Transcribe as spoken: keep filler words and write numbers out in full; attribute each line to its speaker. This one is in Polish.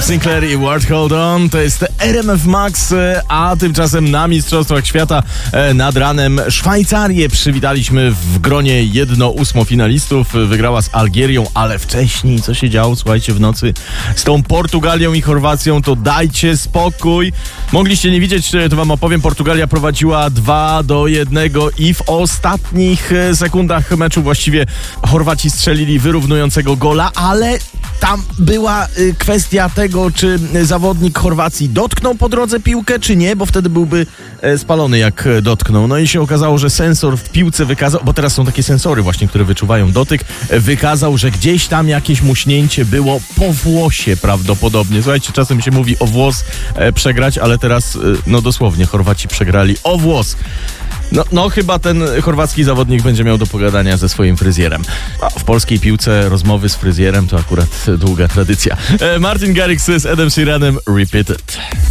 Speaker 1: Sinclair i Ward Hold On. To jest R M F Max, a tymczasem na Mistrzostwach Świata nad ranem Szwajcarię przywitaliśmy w gronie jedno ósmo finalistów. Wygrała z Algierią, ale wcześniej co się działo, słuchajcie, w nocy z tą Portugalią i Chorwacją, to dajcie spokój. Mogliście nie widzieć, to wam opowiem. Portugalia prowadziła dwa do jednego i w ostatnich sekundach meczu właściwie Chorwaci strzelili wyrównującego gola, ale tam była y, kwestia tego, czy zawodnik Chorwacji dotknął po drodze piłkę, czy nie, bo wtedy byłby e, spalony, jak dotknął. No i się okazało, że sensor w piłce wykazał, bo teraz są takie sensory właśnie, które wyczuwają dotyk, e, wykazał, że gdzieś tam jakieś muśnięcie było po włosie prawdopodobnie. Słuchajcie, czasem się mówi o włos e, przegrać, ale teraz, e, no dosłownie, Chorwaci przegrali o włos. No, no chyba ten chorwacki zawodnik będzie miał do pogadania ze swoim fryzjerem. No, w polskiej piłce rozmowy z fryzjerem to akurat długa tradycja. E, Martin Garrix z Edem Sheeranem, Repeated.